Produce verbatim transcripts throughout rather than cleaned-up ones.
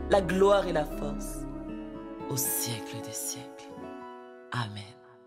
la gloire et la force, au siècle des siècles. Amen.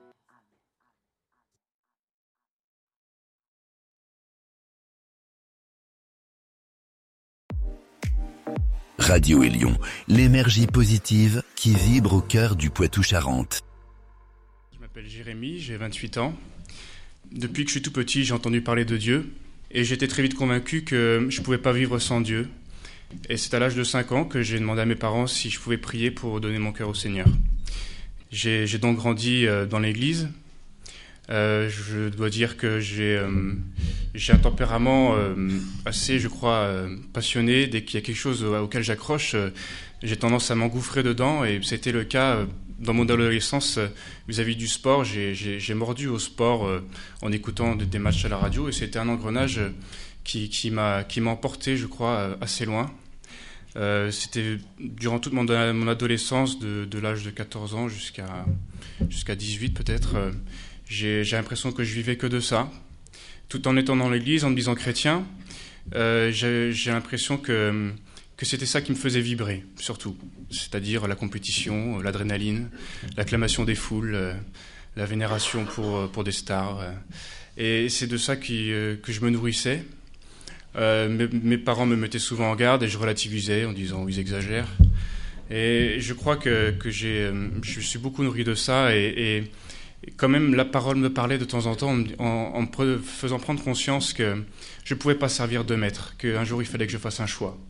Radio Élion, l'énergie positive qui vibre au cœur du Poitou-Charentes. Je m'appelle Jérémy, j'ai vingt-huit ans. Depuis que je suis tout petit, j'ai entendu parler de Dieu et j'étais très vite convaincu que je ne pouvais pas vivre sans Dieu. Et c'est à l'âge de cinq ans que j'ai demandé à mes parents si je pouvais prier pour donner mon cœur au Seigneur. J'ai, j'ai donc grandi dans l'église. Euh, je dois dire que j'ai, euh, j'ai un tempérament euh, assez, je crois, euh, passionné. Dès qu'il y a quelque chose auquel j'accroche, euh, j'ai tendance à m'engouffrer dedans. Et c'était le cas euh, dans mon adolescence euh, vis-à-vis du sport. J'ai, j'ai, j'ai mordu au sport euh, en écoutant des, des matchs à la radio. Et c'était un engrenage euh, qui, qui, m'a, qui m'a emporté, je crois, euh, assez loin. Euh, c'était durant toute mon, mon adolescence, de, de l'âge de quatorze ans jusqu'à, jusqu'à dix-huit peut-être. Euh, J'ai, j'ai l'impression que je vivais que de ça. Tout en étant dans l'église, en me disant chrétien, euh, j'ai, j'ai l'impression que, que c'était ça qui me faisait vibrer, surtout. C'est-à-dire la compétition, l'adrénaline, l'acclamation des foules, euh, la vénération pour, pour des stars. Euh, et c'est de ça qui, euh, que je me nourrissais. Euh, mes, mes parents me mettaient souvent en garde et je relativisais en disant « ils exagèrent ». Et je crois que, que j'ai, euh, je suis beaucoup nourri de ça et... et Et quand même, la parole me parlait de temps en temps en, en, en me faisant prendre conscience que je ne pouvais pas servir de maître, qu'un jour il fallait que je fasse un choix.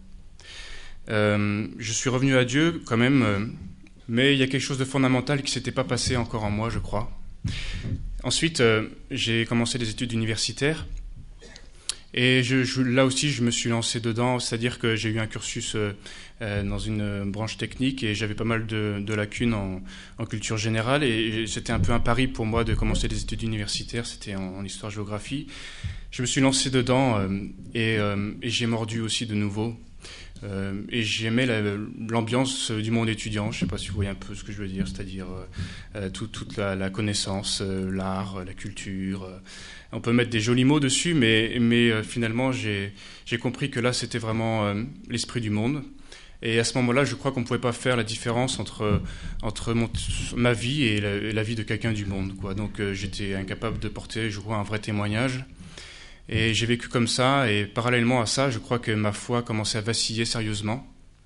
Euh, je suis revenu à Dieu quand même, euh, mais il y a quelque chose de fondamental qui ne s'était pas passé encore en moi, je crois. Ensuite, euh, j'ai commencé des études universitaires. Et je, je, là aussi, je me suis lancé dedans, c'est-à-dire que j'ai eu un cursus euh, euh, dans une branche technique et j'avais pas mal de, de lacunes en, en culture générale. Et, et c'était un peu un pari pour moi de commencer des études universitaires, c'était en, en histoire-géographie. Je me suis lancé dedans euh, et, euh, et j'ai mordu aussi de nouveau. Euh, et j'aimais la, l'ambiance du monde étudiant, je ne sais pas si vous voyez un peu ce que je veux dire, c'est-à-dire euh, tout, toute la, la connaissance, euh, l'art, la culture. Euh, on peut mettre des jolis mots dessus, mais, mais euh, finalement j'ai, j'ai compris que là c'était vraiment euh, l'esprit du monde. Et à ce moment-là, je crois qu'on ne pouvait pas faire la différence entre, entre mon, ma vie et la, et la vie de quelqu'un du monde, quoi. Donc euh, j'étais incapable de porter, je crois, un vrai témoignage. Et j'ai vécu comme ça, et parallèlement à ça, je crois que ma foi commençait à vaciller sérieusement.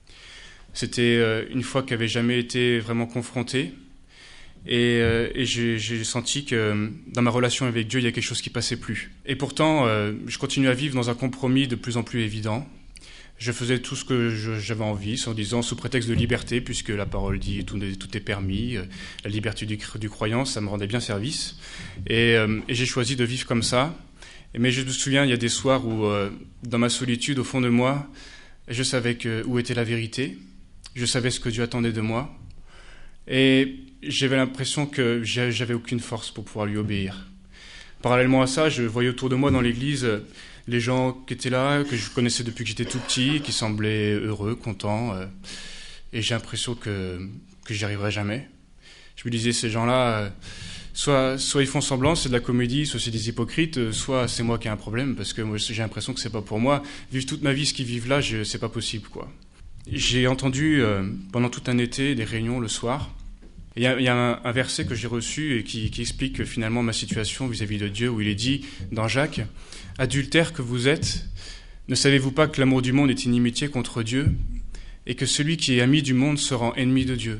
C'était euh, une foi qui n'avait jamais été vraiment confrontée, et, euh, et j'ai, j'ai senti que dans ma relation avec Dieu, il y a quelque chose qui passait plus. Et pourtant, euh, je continuais à vivre dans un compromis de plus en plus évident. Je faisais tout ce que je, j'avais envie, en disant sous prétexte de liberté, puisque la parole dit tout, tout est permis, la liberté du, du croyant, ça me rendait bien service. Et, euh, et j'ai choisi de vivre comme ça. Mais je me souviens, il y a des soirs où, euh, dans ma solitude, au fond de moi, je savais que, où était la vérité, je savais ce que Dieu attendait de moi, et j'avais l'impression que j'avais aucune force pour pouvoir lui obéir. Parallèlement à ça, je voyais autour de moi dans l'église les gens qui étaient là, que je connaissais depuis que j'étais tout petit, qui semblaient heureux, contents, euh, et j'ai l'impression que, que j'y arriverais jamais. Je me disais, ces gens-là... Euh, Soit, soit ils font semblant, c'est de la comédie, soit c'est des hypocrites, soit c'est moi qui ai un problème, parce que moi, j'ai l'impression que c'est pas pour moi. Vivre toute ma vie ce qu'ils vivent là, je, c'est pas possible, quoi. J'ai entendu euh, pendant tout un été des réunions le soir. Il y a, y a un, un verset que j'ai reçu et qui, qui explique finalement ma situation vis-à-vis de Dieu, où il est dit dans Jacques, « Adultères que vous êtes, ne savez-vous pas que l'amour du monde est inimitié contre Dieu, et que celui qui est ami du monde se rend ennemi de Dieu ?»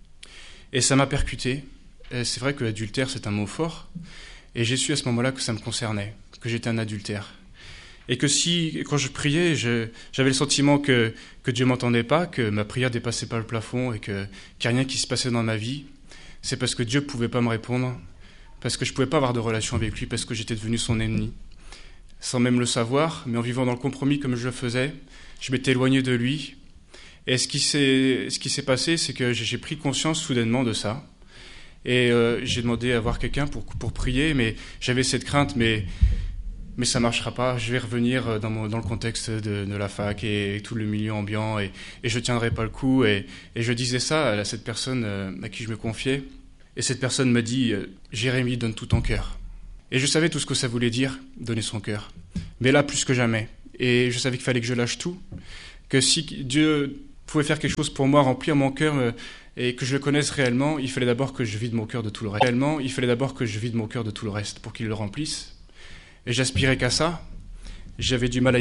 Et ça m'a percuté. C'est vrai que l'adultère, c'est un mot fort, et j'ai su à ce moment-là que ça me concernait, que j'étais un adultère. Et que si, quand je priais, je, j'avais le sentiment que, que Dieu ne m'entendait pas, que ma prière dépassait pas le plafond, et que, qu'il n'y a rien qui se passait dans ma vie, c'est parce que Dieu ne pouvait pas me répondre, parce que je ne pouvais pas avoir de relation avec lui, parce que j'étais devenu son ennemi. Sans même le savoir, mais en vivant dans le compromis comme je le faisais, je m'étais éloigné de lui. Et ce qui s'est, ce qui s'est passé, c'est que j'ai pris conscience soudainement de ça. Et euh, j'ai demandé à voir quelqu'un pour, pour prier, mais j'avais cette crainte, mais, mais ça ne marchera pas. Je vais revenir dans, mon, dans le contexte de, de la fac et, et tout le milieu ambiant, et, et je ne tiendrai pas le coup. Et, et je disais ça à cette personne à qui je me confiais. Et cette personne m'a dit « Jérémy, donne tout ton cœur ». Et je savais tout ce que ça voulait dire, donner son cœur. Mais là, plus que jamais. Et je savais qu'il fallait que je lâche tout, que si Dieu pouvait faire quelque chose pour moi, remplir mon cœur euh, et que je le connaisse réellement, il fallait d'abord que je vide mon cœur de tout le reste. Réellement, il fallait d'abord que je vide mon cœur de tout le reste pour qu'il le remplisse. Et j'aspirais qu'à ça. J'avais du mal à